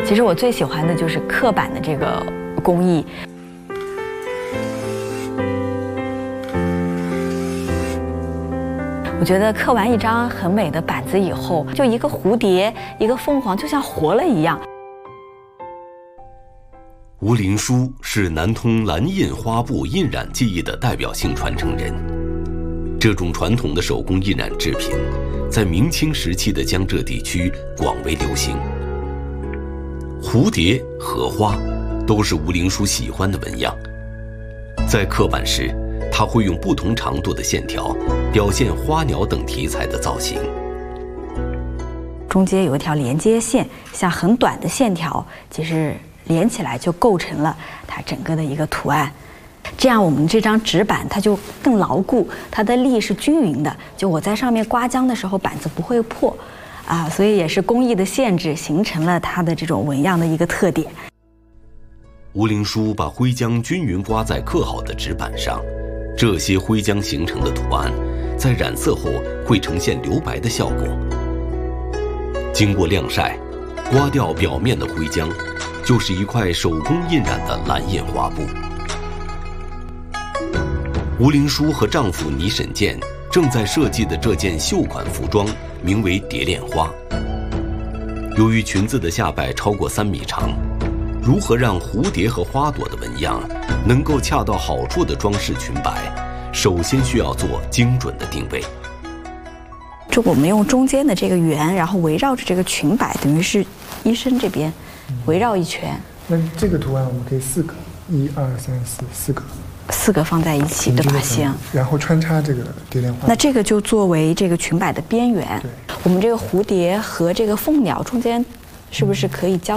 其实我最喜欢的就是刻板的这个工艺。我觉得刻完一张很美的板子以后，就一个蝴蝶，一个凤凰，就像活了一样。 吴林书是南通蓝印花布印染技艺的代表性传承人。这种传统的手工印染制品，在明清时期的江浙地区广为流行。蝴蝶、荷花都是吴林书喜欢的纹样。在刻板时，他会用不同长度的线条表现花鸟等题材的造型。 中间有一条连接线，像很短的线条，其实连起来就构成了它整个的一个图案。这样我们这张纸板它就更牢固，它的力是均匀的，就我在上面刮浆的时候板子不会破啊，所以也是工艺的限制形成了它的这种纹样的一个特点。 吴林书把灰浆均匀刮在刻好的纸板上，这些灰浆形成的图案在染色后会呈现留白的效果。经过晾晒，刮掉表面的灰浆，就是一块手工印染的蓝印花布。吴林书和丈夫倪沈健正在设计的这件绣款服装名为蝶恋花。由于裙子的下摆超过3米长，如何让蝴蝶和花朵的纹样能够恰到好处地装饰裙摆，首先需要做精准的定位。 就我们用中间的这个圆，然后围绕着这个裙摆，等于是衣身这边围绕一圈。 那这个图案我们可以4个，1、2、3、4，4个。 4个放在一起，对吧？行。 然后穿插这个蝶恋花。 那这个就作为这个裙摆的边缘。 对。 我们这个蝴蝶和这个凤鸟中间，是不是可以交？